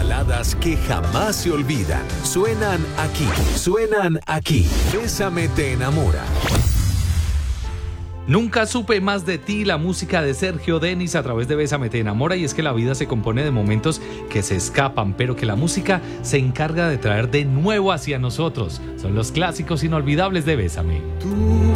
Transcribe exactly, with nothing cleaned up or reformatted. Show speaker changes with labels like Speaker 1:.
Speaker 1: baladas que jamás se olvidan. Suenan aquí, suenan aquí. Bésame te enamora.
Speaker 2: Nunca supe más de ti, la música de Sergio Denis a través de Bésame te enamora. Y es que la vida se compone de momentos que se escapan, pero que la música se encarga de traer de nuevo hacia nosotros. Son los clásicos inolvidables de Bésame.